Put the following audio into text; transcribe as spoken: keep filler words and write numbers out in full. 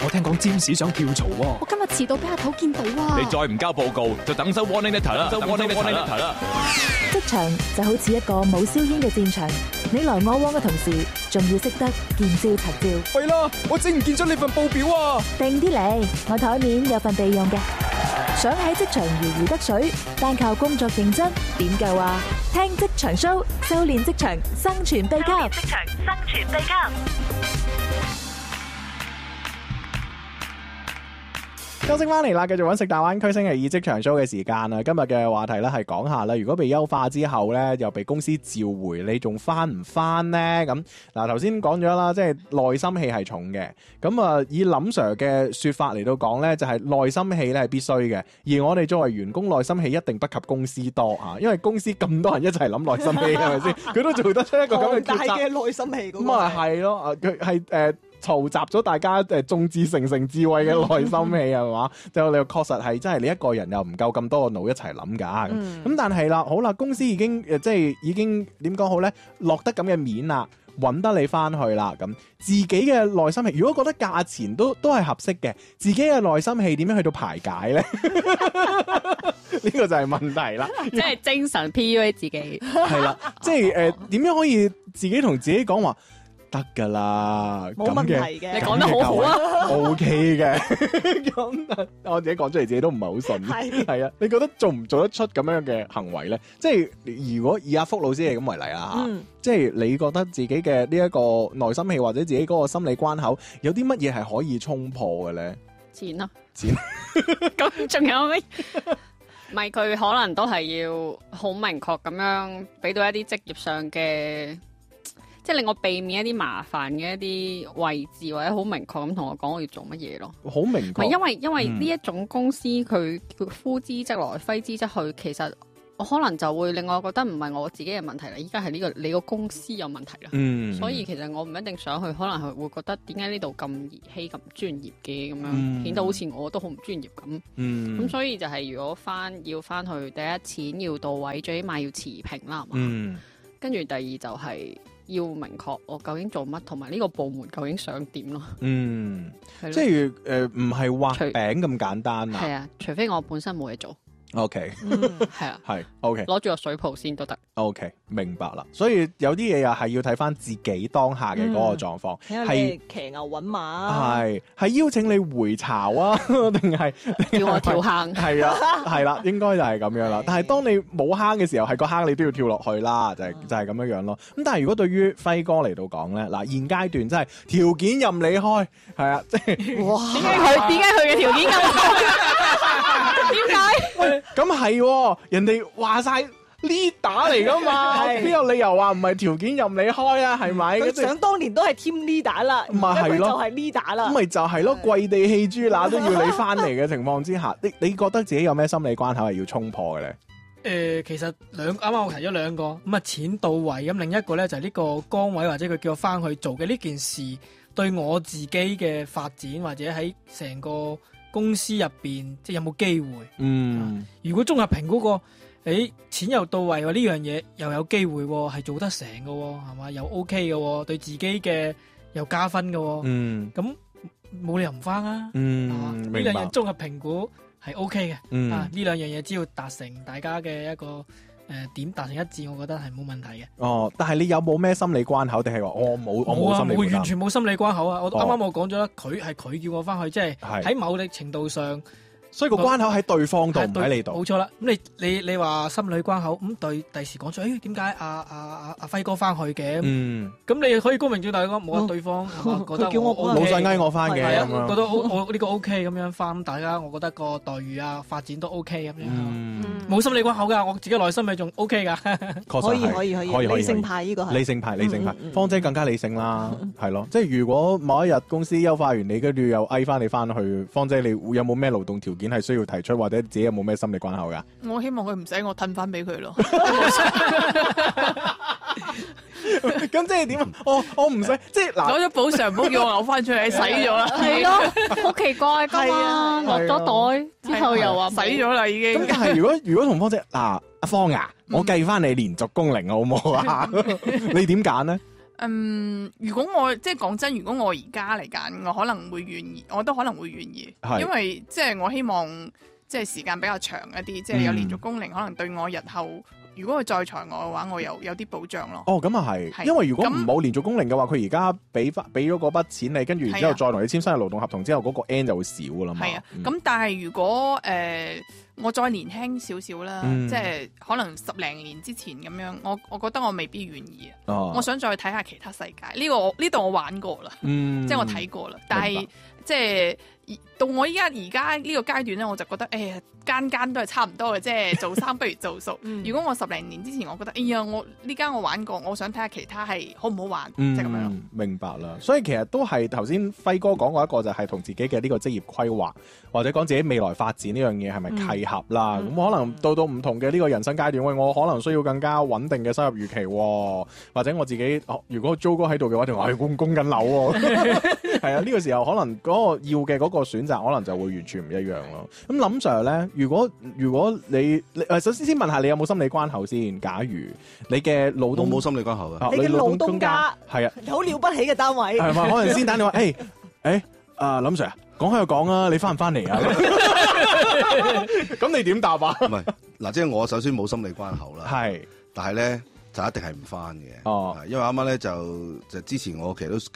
我聽講占士想跳槽喎。 我今日遲到俾阿頭見到啊！ 你再唔交報告，就等收 warning letter 啦，收 warning letter 啦。 職場就好似一個冇硝煙嘅戰場，你來我往嘅同時，仲要識得見招拆招。 係啦，我整唔見咗你份報表啊！ 定啲嚟，我台面有份備用嘅。想喺職場如魚得水，單靠工作認真點夠啊？聽職場 show， 修煉職場生存秘笈。職場生存秘笈。 休息翻嚟啦，繼續揾食大灣區星期二職場 show 嘅時間啦。今日嘅話題咧係講下啦，如果被優化之後咧，又被公司召回，你仲翻唔翻呢？咁嗱，頭先講咗啦，即係內心戲係重嘅。咁啊，以林 Sir 嘅說法嚟到講咧，就係內心戲咧係必須嘅。而我哋作為員工，內心戲一定不及公司多啊，因為公司咁多人一齊諗內心戲，係咪先？佢都做得出一個咁嘅決策。 大嘅內心戲咁。 咁啊係咯，啊佢係誒。嘈雜咗大家誒眾志成城智慧嘅內心戲係嘛？就你確實係真係你一個人又唔夠咁多個腦一齊諗㗎。咁、嗯、但係啦，好啦，公司已經誒即係已經點講好咧？落得咁嘅面啦，揾得你翻去啦。咁自己嘅內心戲，如果覺得價錢都都係合適嘅，自己嘅內心戲點樣去到排解咧？呢個就係問題啦。 即係精神 P U A 自己。 係啦，即係誒點樣可以自己同自己講話？得噶啦， 冇問題嘅， 你講得好好啊 ，O K 嘅。咁我自己講出嚟，自己都唔係好信。係係啊，你覺得做唔做得出咁樣嘅行為咧？即係如果以阿福老師係咁為例啊吓，嗯、即係你覺得自己嘅呢一個內心戲或者自己嗰個心理關口，有啲乜嘢係可以衝破嘅咧？ 錢啊， 錢。 咁仲有咩？唔係佢可能都係要好明確咁樣俾到一啲職業上嘅。即係令我避免一啲麻煩嘅一啲位置，或者好明確咁同我講我要做乜嘢咯。 好明確。 唔係因為因為呢一種公司佢叫呼之則來，揮之則去，其實我可能就會令我覺得唔係我自己嘅問題啦，依家係呢個你個公司有問題啦。嗯。所以其實我唔一定想去，可能係會覺得點解呢度咁兒戲咁專業嘅咁樣，嗯、顯得好似我都好唔專業咁。嗯。咁所以就係如果翻要翻去，第一錢要到位，最起碼要持平啦，係嘛？嗯。跟住第二就係、是。要明確我究竟做乜，同埋呢個部門究竟想點咯？嗯， 的即係誒唔係畫餅咁簡單啊？ 係啊，除非我本身冇嘢做。 O K， 係啊， 係 O K， 攞住個水泡先都得。 O K，明白啦。所以有啲嘢又係要睇翻自己當下嘅嗰個狀況， 係騎牛揾馬， 係係邀請你回巢啊，定係叫我跳坑？ 係啊，係啦，應該就係咁樣啦。但係當你冇坑嘅時候，係個坑你都要跳落去啦，就係就係咁樣樣咯。咁但係如果對於輝哥嚟到講咧，嗱現階段真係條件任你開，係啊，即係哇，點解佢點解佢嘅條件咁開？點解？ 咁係，人哋話晒 leader 嚟噶嘛，邊有理由話唔係條件任你開啊？係咪？ 佢想當年都係 team leader 啦， 咪係咯， 就係 leader 啦， 咁咪就係咯，跪地棄豬乸都要你翻嚟嘅情況之下，你你覺得自己有咩心理關口係要衝破嘅咧？ 誒、呃，其實兩啱啱我提咗兩個，咁啊錢到位，咁另一個咧就係呢個崗位或者佢叫我翻去做嘅呢件事，對我自己嘅發展或者喺成個公司入邊，即係有冇機會？嗯，如果綜合評估過，誒，錢又到位喎，呢樣嘢又有機會，係做得成嘅，係嘛？又 OK 嘅，對自己嘅又加分嘅，嗯，咁冇理由唔翻啊，嗯，呢兩樣綜合評估係 OK 嘅，嗯，啊，呢兩樣嘢只要達成大家嘅一個。誒、呃，點達成一致，我覺得係冇問題嘅。哦， 但係你有冇咩心理關口？定係話我冇，我冇心理關口？ 冇啊，完全冇心理關口啊！我啱啱我講咗啦，佢係佢叫我翻去，即係喺某啲程度上。 所以個關口喺對方度，唔喺你度。 冇錯啦，咁你你你話心理關口，咁對第時講出，誒點解阿阿阿阿輝哥翻去嘅？嗯，咁你可以公平正大講，冇得對方覺得叫我老細嗌我翻嘅， 係啊，覺得我呢個 O K 咁樣翻，大家我覺得個待遇啊發展都 O K 咁樣，冇心理關口噶，我自己內心咪仲 O K 噶。 可以可以可以，理性派呢個係理性派，理性派，芳姐更加理性啦，係咯，即係如果某一日公司優化完你，跟住又嗌翻你翻去，芳姐你有冇咩勞動條件係需要提出？或者自己有冇咩心理關口噶？ 我希望佢唔使我褪翻俾佢咯。 咁即係點啊？我我唔使即係嗱， 攞咗補償，唔好叫我嘔翻出嚟，洗咗啦。 係咯，好奇怪噶嘛，落咗袋之後又話洗咗啦已經。 咁但係如果如果同芳姐嗱，阿芳啊，我計翻你連續工齡好唔好啊？你點揀咧？ 嗯，如果我即係講真，如果我而家嚟揀，我可能會願意，我都可能會願意， 係因為即係我希望即係時間比較長一啲，即係有連續工齡，可能對我日後如果佢再裁我嘅話，我有有啲保障咯。 哦，咁啊係， 係因為如果唔咁冇連續工齡嘅話，佢而家俾翻俾咗嗰筆錢你，跟住然之後係啊再同你簽新嘅勞動合同之後，嗰、個 N 就會少噶啦嘛。 係啊， 嗯咁但係如果誒、呃我再年輕少少啦， 嗯即係可能十零年之前咁樣，我我覺得我未必願意啊。 哦我想再睇下其他世界，呢、個我呢度我玩過啦， 嗯即係我睇過啦。但係即係到我依家而家呢個階段咧，我就覺得誒呀間間都係差唔多嘅，即係做生不如做熟。 嗯如果我十零年之前，我覺得哎呀我呢間我玩過，我想睇下其他係好唔好玩， 嗯即係咁樣咯。 明白啦，所以其實都係頭先輝哥講過一個就係同自己嘅呢個職業規劃，或者講自己未來發展呢樣嘢係咪契合啦。咁、 嗯可能到到唔同嘅呢個人生階段，喂，我可能需要更加穩定嘅收入預期喎，或者我自己、哦、如果租哥喺度嘅話，就話係供供緊樓喎。係啊，呢、個時候可能嗰個要嘅嗰個選擇可能就會完全唔一樣咯。咁林 Sir 咧，如果如果你你誒首先先問下你有冇心理關口先？假如你嘅老東我冇心理關口嘅。 啊你嘅老東家係啊。 好了不起嘅單位， 係嘛？可能先打電話，誒誒，啊林 Sir，講開就講啊，你翻唔翻嚟啊？咁你點答啊？ 唔係嗱，即係我首先冇心理關口啦， 係， 但係咧就一定係唔翻嘅。 哦係因為啱啱咧就就之前我其實都